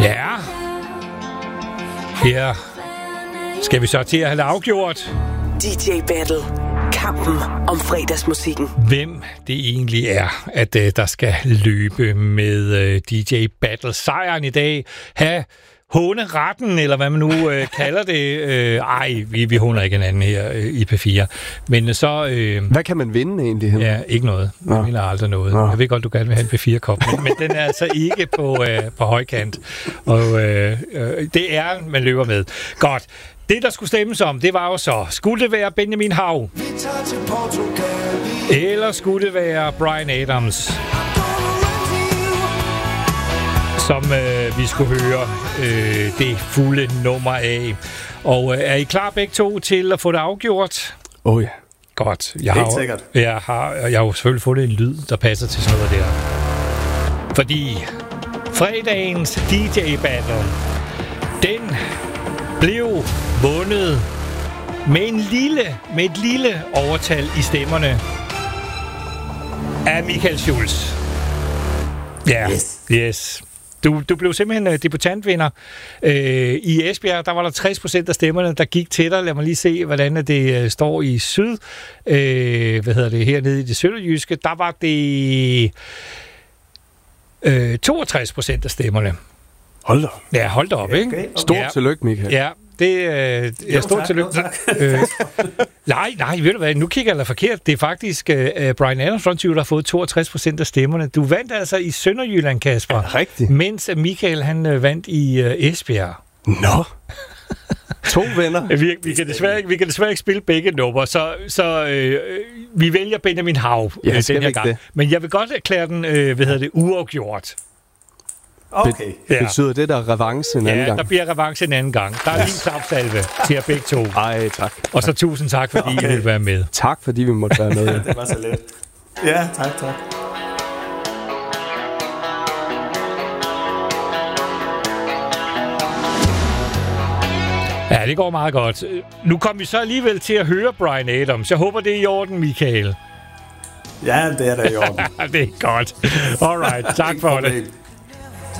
Ja. Her skal vi så til at have det afgjort. DJ Battle. Kampen om fredagsmusikken. Hvem det egentlig er, at der skal løbe med DJ Battle. Sejren i dag. Ha' håneretten, eller hvad man nu kalder det. Vi håner ikke hinanden her i P4. Men så... hvad kan man vinde egentlig? Ja, ikke noget. Jeg mener aldrig noget. Jeg ved godt, du gerne vil have en P4-kop, men den er altså ikke på højkant. Og det er, man løber med. Godt. Det, der skulle stemmes om, det var jo så, skulle det være Benjamin Hav? Eller skulle det være Bryan Adams? Som vi skulle høre det fulde nummer af. Og er I klar begge to til at få det afgjort? Ja. Godt. Helt sikkert. Jeg har jo selvfølgelig fundet en lyd, der passer til sådan noget der. Fordi fredagens DJ Battle, den blev vundet med et lille overtal i stemmerne af Michael Schulz. Ja, yes. Du blev simpelthen debutantvinder. I Esbjerg, der var der 60% af stemmerne, der gik til dig. Lad mig lige se, hvordan det står i syd. Hernede i det sønderjyske, der var det 62% af stemmerne. Hold da. Ja, hold da op, ikke? Okay. Stort tillykke, Michael. Ja, det stort tillykke. Nej, ved du hvad, nu kigger jeg da forkert. Det er faktisk Bryan Adams fronttyve, der har fået 62% af stemmerne. Du vandt altså i Sønderjylland, Kasper. Ja, rigtigt. Mens Michael, han vandt i Esbjerg. Nå. 2 venner. Vi kan desværre ikke spille begge numre, så vi vælger Benjamin Hav den her gang. Det. Men jeg vil godt erklære den, uafgjort. Okay. Betyder det, der er revanche en anden gang? Ja, der bliver revanche en anden gang. Der er lige klapsalve til jer begge to. Ej, tak. Og så tusind tak, fordi I ville være med. Tak, fordi vi måtte være med. Det var så let. Ja, tak. Ja, det går meget godt. Nu kommer vi så alligevel til at høre Bryan Adams. Jeg håber, det er i orden, Michael. Ja, det er da i orden. Det er godt. Alright, tak for det.